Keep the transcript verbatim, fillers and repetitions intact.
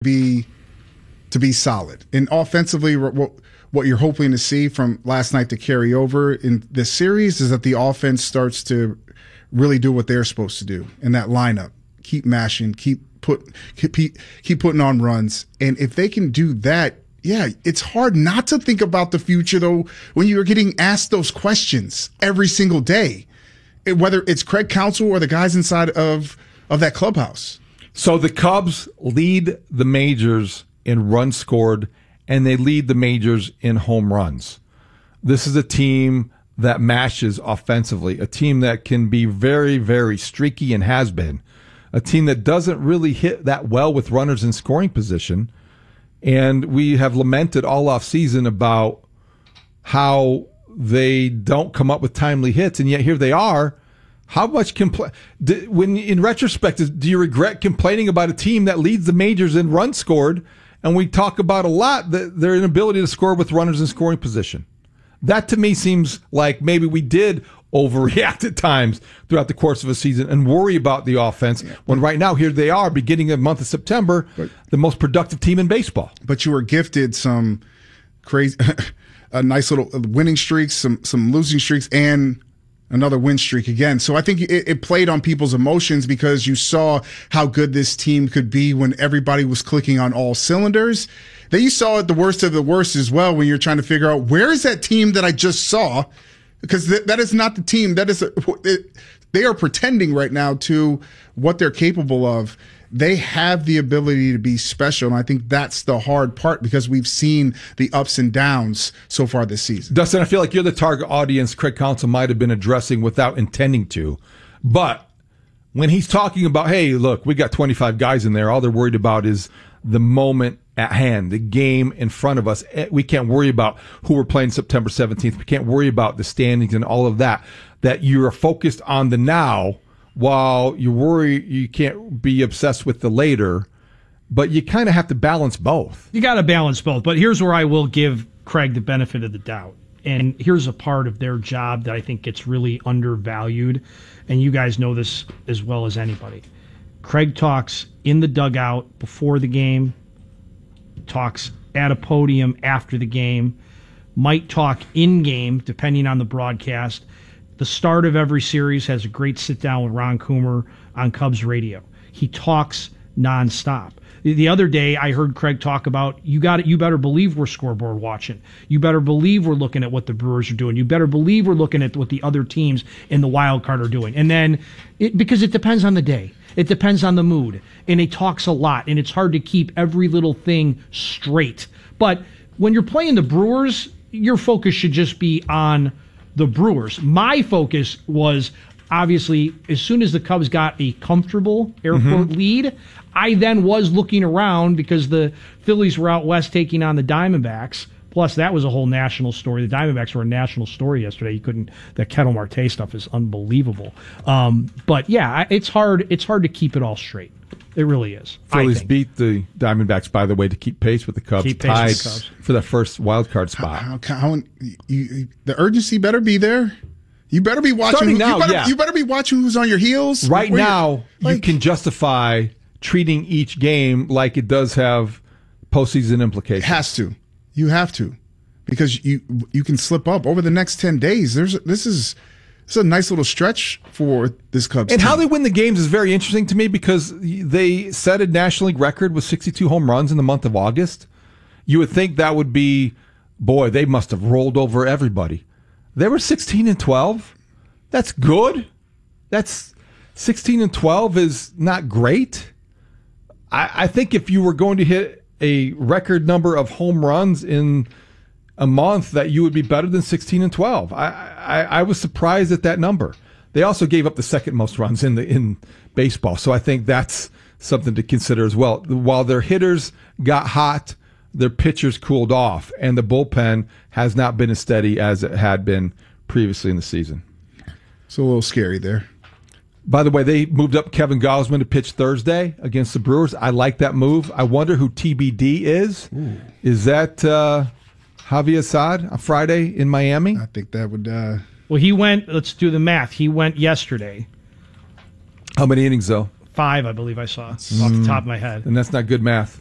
be to be solid. And offensively, what what you're hoping to see from last night to carry over in this series is that the offense starts to really do what they're supposed to do in that lineup. Keep mashing, keep put keep keep putting on runs. And if they can do that, yeah, it's hard not to think about the future though when you're getting asked those questions every single day, whether it's Craig Counsell or the guys inside of of that clubhouse. So the Cubs lead the majors in runs scored, and they lead the majors in home runs. This is a team that mashes offensively, a team that can be very, very streaky and has been, a team that doesn't really hit that well with runners in scoring position. And we have lamented all off season about how they don't come up with timely hits, and yet here they are. How much compl- do, when in retrospect, do you regret complaining about a team that leads the majors in runs scored? And we talk about a lot that their inability to score with runners in scoring position. That to me seems like maybe we did overreact at times throughout the course of a season and worry about the offense when right now here they are beginning of the month of September, but, the most productive team in baseball. But you were gifted some crazy, a nice little winning streaks, some some losing streaks, and another win streak again. So I think it, it played on people's emotions because you saw how good this team could be when everybody was clicking on all cylinders. Then you saw it the worst of the worst as well when you're trying to figure out where is that team that I just saw, because th- that is not the team. That is a, it, they are pretending right now to what they're capable of. They have the ability to be special, and I think that's the hard part because we've seen the ups and downs so far this season. Dustin, I feel like you're the target audience Craig Counsell might have been addressing without intending to. But when he's talking about, hey, look, we got twenty-five guys in there, all they're worried about is the moment at hand, the game in front of us. We can't worry about who we're playing September seventeenth. We can't worry about the standings and all of that. That you are focused on the now, while you worry you can't be obsessed with the later, but you kind of have to balance both. You got to balance both, but here's where I will give Craig the benefit of the doubt. And here's a part of their job that I think gets really undervalued, and you guys know this as well as anybody. Craig talks in the dugout before the game, talks at a podium after the game, might talk in-game, depending on the broadcast. The start of every series has a great sit-down with Ron Coomer on Cubs radio. He talks nonstop. The other day, I heard Craig talk about, you got it. You better believe we're scoreboard watching. You better believe we're looking at what the Brewers are doing. You better believe we're looking at what the other teams in the wild card are doing. And then, it, because it depends on the day. It depends on the mood. And he talks a lot, and it's hard to keep every little thing straight. But when you're playing the Brewers, your focus should just be on the Brewers. My focus was, obviously, as soon as the Cubs got a comfortable airport mm-hmm. lead, I then was looking around because the Phillies were out west taking on the Diamondbacks. Plus, that was a whole national story. The Diamondbacks were a national story yesterday. You couldn't. That Ketel Marte stuff is unbelievable. Um, but yeah, it's hard. It's hard to keep it all straight. It really is. Phillies beat the Diamondbacks, by the way, to keep pace with the Cubs. Keep pace tied with the Cubs. For the first wild card spot. How, how, how, you, you, the urgency better be there. You better be watching. Starting who, now, you, better, yeah. you better be watching who's on your heels. Right now, like, you can justify treating each game like it does have postseason implications. It has to. You have to. Because you you can slip up over the next ten days. There's this is this is a nice little stretch for this Cubs and team. How they win the games is very interesting to me because they set a National League record with sixty-two home runs in the month of August. You would think that would be, boy, they must have rolled over everybody. They were sixteen and twelve. That's good. That's sixteen and twelve is not great. I, I think if you were going to hit a record number of home runs in a month, that you would be better than sixteen and twelve. I, I, I was surprised at that number. They also gave up the second most runs in the in baseball, so I think that's something to consider as well. While their hitters got hot, their pitchers cooled off, and the bullpen has not been as steady as it had been previously in the season. It's a little scary there. By the way, they moved up Kevin Gausman to pitch Thursday against the Brewers. I like that move. I wonder who T B D is. Ooh. Is that uh, Javi Assad on Friday in Miami? I think that would... Uh... Well, he went... Let's do the math. He went yesterday. How many innings, though? Five, I believe I saw, mm. off the top of my head. And that's not good math.